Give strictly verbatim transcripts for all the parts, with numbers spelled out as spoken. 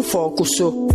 fokusu.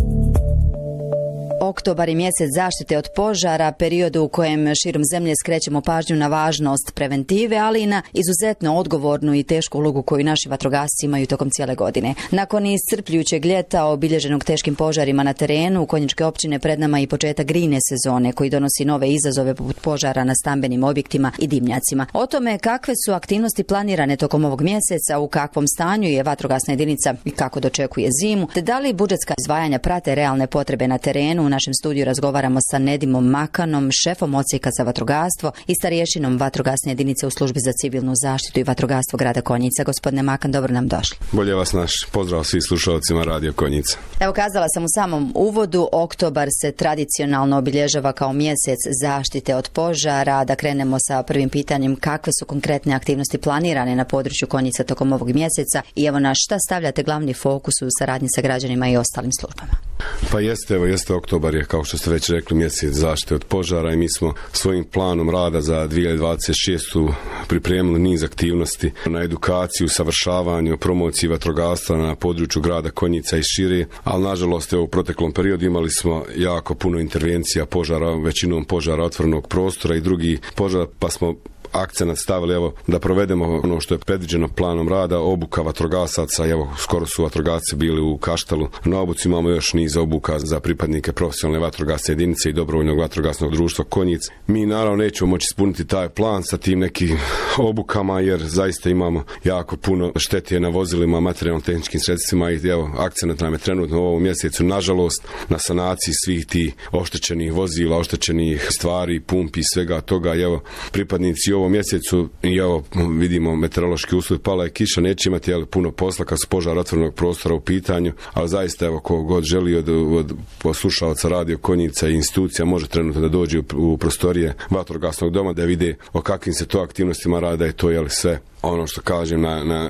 Oktobar je mjesec zaštite od požara, period u kojem širom zemlje skrećemo pažnju na važnost preventive, ali i na izuzetno odgovornu i tešku ulogu koju naši vatrogasci imaju tokom cijele godine. Nakon iscrpljujućeg ljeta obilježenog teškim požarima na terenu, u Konjičke općine pred nama i početak grijne sezone koji donosi nove izazove poput požara na stambenim objektima i dimnjacima. O tome kakve su aktivnosti planirane tokom ovog mjeseca, u kakvom stanju je vatrogasna jedinica i kako dočekuje zimu, te da li budžetska izdvajanja prate realne potrebe na terenu. U našem studiju razgovaramo sa Nedimom Makanom, šefom odsjeka za vatrogastvo i starješinom vatrogasne jedinice u službi za civilnu zaštitu i vatrogastvo grada Konjica. Gospodine Makan, dobro nam došli. Bolje vas naš. Pozdrav svih slušalcima Radio Konjica. Evo, kazala sam u samom uvodu, oktobar se tradicionalno obilježava kao mjesec zaštite od požara. Da krenemo sa prvim pitanjem, kakve su konkretne aktivnosti planirane na području Konjica tokom ovog mjeseca i evo na šta stavljate glavni fokus u saradnji sa građanima i ostalim službama? Pa jeste, evo jeste, oktobar je, kao što ste već rekli, mjesec zaštite od požara i mi smo svojim planom rada za dvije tisuće dvadeset šestu pripremili niz aktivnosti na edukaciju, savršavanju, promociji vatrogastva na području grada Konjica i šire, ali nažalost evo, u proteklom periodu imali smo jako puno intervencija požara, većinom požara otvorenog prostora i drugi požara, pa smo akcenat stavili evo da provedemo ono što je predviđeno planom rada, obuka vatrogasaca. Evo skoro su vatrogasci bili u Kaštalu. Na obuci imamo još niz obuka za pripadnike profesionalne vatrogasne jedinice i dobrovoljnog vatrogasnog društva Konjic. Mi naravno nećemo moći ispuniti taj plan sa tim nekim obukama jer zaista imamo jako puno štete na vozilima, materijalno-tehničkim sredstvima i evo akcenat nam je trenutno u ovom mjesecu nažalost na sanaciji svih tih oštećenih vozila, oštećenih stvari, pumpi i svega toga. I evo pripadnici ovom mjesecu i evo vidimo meteorološki uslovi, pala je kiša, neće imati ali puno posla kad su požar otvorenog prostora u pitanju, ali zaista evo ko god želi od, od poslušalaca Radio Konjica i institucija može trenutno da dođe u, u prostorije vatrogasnog doma da vide o kakvim se to aktivnostima rada i to je li sve ono što kažem na, na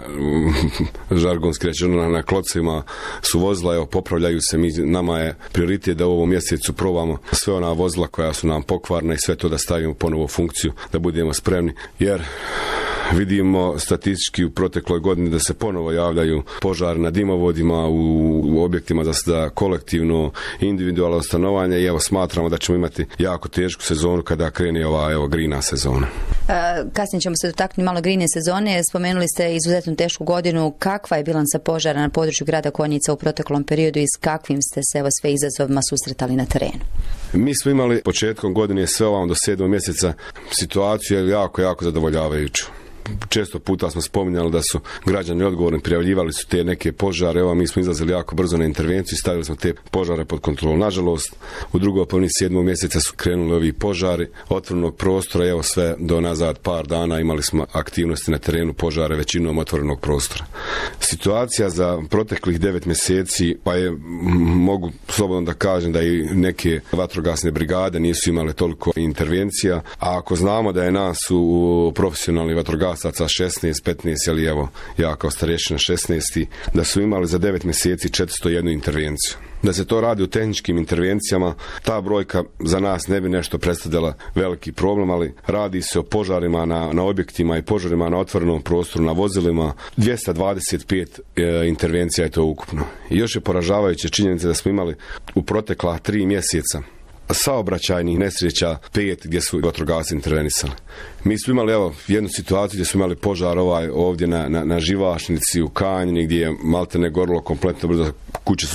žargonski rečeno na, na klocima su vozila, evo popravljaju se, mi, nama je prioritet da u ovom mjesecu probamo sve ona vozila koja su nam pokvarna i sve to da stavimo ponovo u funkciju, da budemo spremni, jer vidimo statistički u protekloj godini da se ponovo javljaju požari na dimovodima u, u objektima za, za kolektivno individualno stanovanje i evo smatramo da ćemo imati jako tešku sezonu kada krene ova evo grina sezona. E, kasnije ćemo se dotaknuti malo grine sezone. Spomenuli ste izuzetno tešku godinu. Kakva je bilanca požara na području grada Konjica u proteklom periodu i s kakvim ste se evo sve izazovima susretali na terenu? Mi smo imali početkom godine sve ovam do sedmog mjeseca situaciju jako, jako zadovoljavajuću. Često puta smo spominjali da su građani odgovorni, prijavljivali su te neke požare, evo mi smo izlazili jako brzo na intervenciju i stavili smo te požare pod kontrolu. Nažalost, u drugoj polovini sedmog mjeseca su krenuli ovi požari otvorenog prostora, evo sve do nazad par dana imali smo aktivnosti na terenu požare većinom otvorenog prostora. Situacija za proteklih devet mjeseci, pa je, mogu slobodno da kažem da i neke vatrogasne brigade nisu imale toliko intervencija, a ako znamo da je nas u profesionalni vatrogasni sa šesnaest petnaest, ali evo ja kao starješina šesnaest, da su imali za devet mjeseci četiristo jednu intervenciju. Da se to radi u tehničkim intervencijama, ta brojka za nas ne bi nešto predstavljala veliki problem, ali radi se o požarima na, na objektima i požarima na otvorenom prostoru, na vozilima, dvjesto dvadeset pet e, intervencija je to ukupno. I još je poražavajuće činjenica da smo imali u protekla tri mjeseca saobraćajnih nesreća pet gdje su vatrogasci intervenisali. Mi smo imali evo jednu situaciju gdje smo imali požar ovaj ovdje na, na, na Živašnici u Kanjini gdje je maltene gorilo kompletno brzo, kuće su